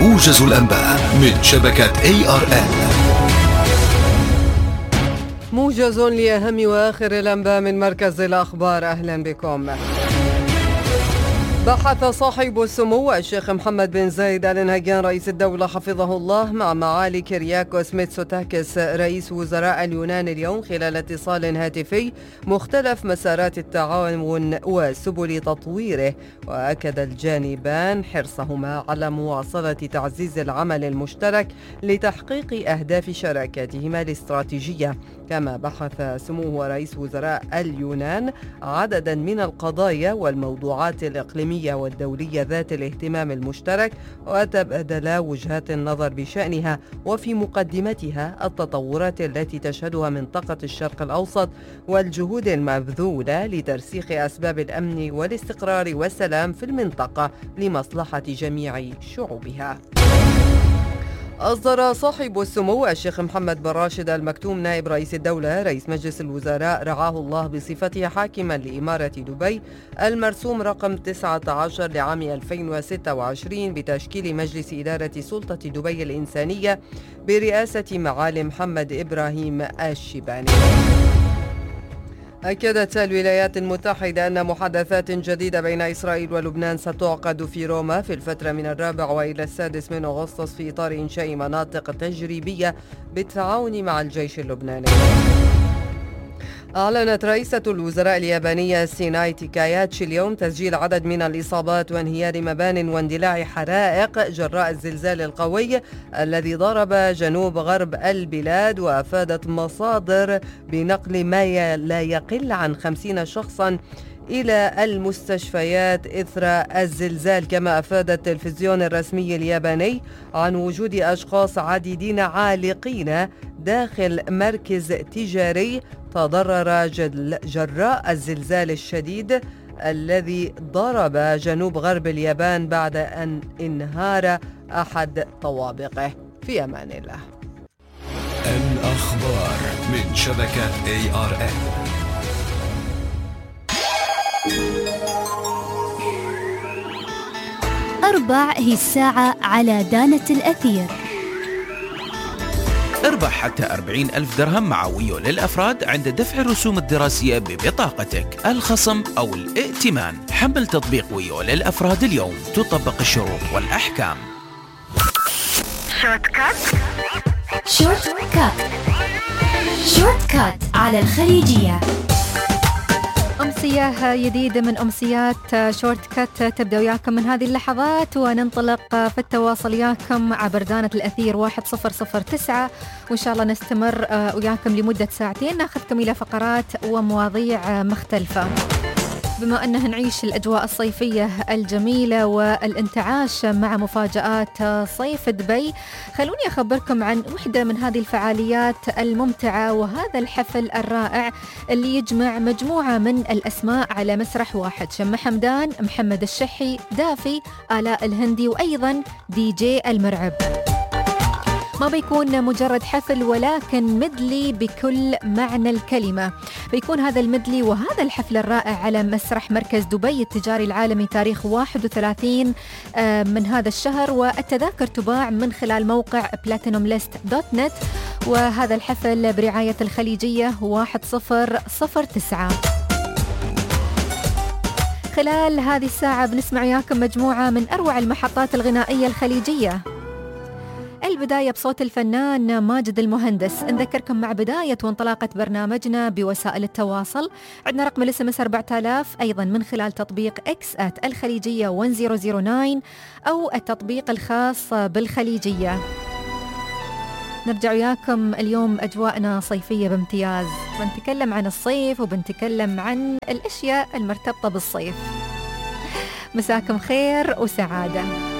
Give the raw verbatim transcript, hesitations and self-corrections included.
موجز الأنباء من شبكة إيه آر إن. موجز لأهم وآخر الأنباء من مركز الأخبار. أهلا بكم. بحث صاحب السمو الشيخ محمد بن زايد آل نهيان رئيس الدولة حفظه الله مع معالي كيرياكوس ميتسوتاكس رئيس وزراء اليونان اليوم خلال اتصال هاتفي مختلف مسارات التعاون وسبل تطويره، وأكد الجانبان حرصهما على مواصلة تعزيز العمل المشترك لتحقيق أهداف شراكتهما الاستراتيجية. كما بحث سمو رئيس وزراء اليونان عددا من القضايا والموضوعات الإقليمية والدولية ذات الاهتمام المشترك، وتبادلا وجهات النظر بشأنها وفي مقدمتها التطورات التي تشهدها منطقة الشرق الأوسط والجهود المبذولة لترسيخ أسباب الأمن والاستقرار والسلام في المنطقة لمصلحة جميع شعوبها. أصدر صاحب السمو الشيخ محمد بن راشد آل مكتوم نائب رئيس الدولة رئيس مجلس الوزراء رعاه الله بصفته حاكما لإمارة دبي المرسوم رقم تسعة عشر لعام ألفين وستة وعشرين بتشكيل مجلس إدارة سلطة دبي الإنسانية برئاسة معالي محمد إبراهيم الشيباني. أكدت الولايات المتحدة أن محادثات جديدة بين إسرائيل ولبنان ستعقد في روما في الفترة من الرابع وإلى السادس من أغسطس في إطار إنشاء مناطق تجريبية بالتعاون مع الجيش اللبناني. أعلنت رئيسة الوزراء اليابانية سيناي تاكاياتشي اليوم تسجيل عدد من الإصابات وانهيار مبان واندلاع حرائق جراء الزلزال القوي الذي ضرب جنوب غرب البلاد، وأفادت مصادر بنقل ما لا يقل عن خمسين شخصا إلى المستشفيات إثر الزلزال. كما أفاد التلفزيون الرسمي الياباني عن وجود أشخاص عديدين عالقين داخل مركز تجاري تضرر جراء الزلزال الشديد الذي ضرب جنوب غرب اليابان بعد أن انهار أحد طوابقه. في أمان الله. الأخبار من شبكة إيه آر إن. أربع هي الساعة على دانة الأثير. اربح حتى أربعين ألف درهم مع ويو للأفراد عند دفع الرسوم الدراسية ببطاقتك، الخصم أو الائتمان. حمل تطبيق ويو للأفراد اليوم، تطبق الشروط والأحكام. شورت كات شورت كات شورت كات على الخليجية. أمسية جديدة من أمسيات شورت كات تبدأ وياكم من هذه اللحظات، وننطلق في التواصل وياكم عبر دانة الأثير واحد صفر صفر تسعة، وإن شاء الله نستمر وياكم لمدة ساعتين ناخذكم إلى فقرات ومواضيع مختلفة. بما أنه نعيش الأجواء الصيفية الجميلة والانتعاش مع مفاجآت صيف دبي، خلوني أخبركم عن واحدة من هذه الفعاليات الممتعة وهذا الحفل الرائع اللي يجمع مجموعة من الأسماء على مسرح واحد: شمة حمدان، محمد الشحي، دافي، آلاء الهندي، وأيضا دي جي المرعب. ما بيكون مجرد حفل ولكن مدلي بكل معنى الكلمة. بيكون هذا المدلي وهذا الحفل الرائع على مسرح مركز دبي التجاري العالمي تاريخ واحد وثلاثين من هذا الشهر، والتذاكر تباع من خلال موقع بلاتينوم ليست دوت نت، وهذا الحفل برعاية الخليجية واحد صفر صفر تسعة. خلال هذه الساعة بنسمع وياكم مجموعة من أروع المحطات الغنائية الخليجية. البداية بصوت الفنان ماجد المهندس. نذكركم مع بداية وانطلاقة برنامجنا بوسائل التواصل، عندنا رقم الاس ام اس أربعة آلاف، أيضا من خلال تطبيق اكس آت الخليجية واحد صفر صفر تسعة أو التطبيق الخاص بالخليجية. نرجع وياكم اليوم أجواءنا صيفية بامتياز، بنتكلم عن الصيف وبنتكلم عن الأشياء المرتبطة بالصيف. مساكم خير وسعادة.